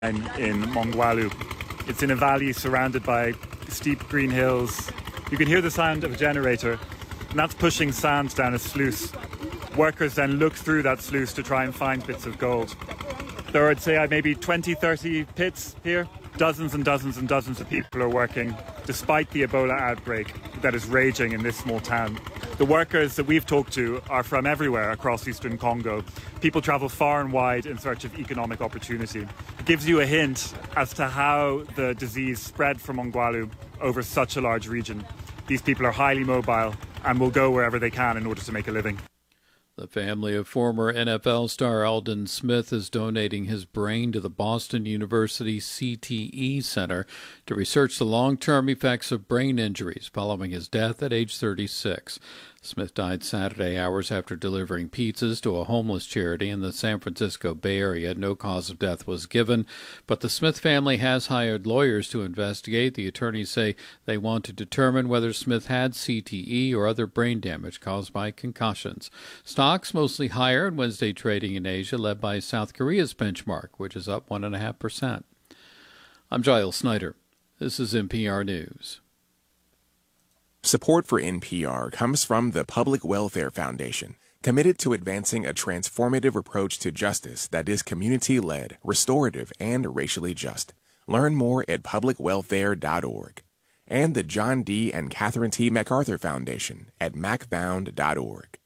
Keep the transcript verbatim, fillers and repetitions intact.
in Mongwalu. It's in a valley surrounded by steep green hills. You can hear the sound of a generator, and that's pushing sand down a sluice. Workers then look through that sluice to try and find bits of gold. There are, I'd say, maybe twenty, thirty pits here. Dozens and dozens and dozens of people are working, despite the Ebola outbreak that is raging in this small town. The workers that we've talked to are from everywhere across eastern Congo. People travel far and wide in search of economic opportunity. It gives you a hint as to how the disease spread from Mongwalu over such a large region. These people are highly mobile and will go wherever they can in order to make a living. The family of former N F L star Aldon Smith is donating his brain to the Boston University C T E Center to research the long-term effects of brain injuries following his death at age thirty-six. Smith died Saturday, hours after delivering pizzas to a homeless charity in the San Francisco Bay Area. No cause of death was given, but the Smith family has hired lawyers to investigate. The attorneys say they want to determine whether Smith had C T E or other brain damage caused by concussions. Stocks mostly higher in Wednesday trading in Asia, led by South Korea's benchmark, which is up one point five percent. I'm Giles Snyder. This is N P R News. Support for N P R comes from the Public Welfare Foundation, committed to advancing a transformative approach to justice that is community-led, restorative, and racially just. Learn more at public welfare dot org. And the John D. and Catherine T. MacArthur Foundation at mac found dot org.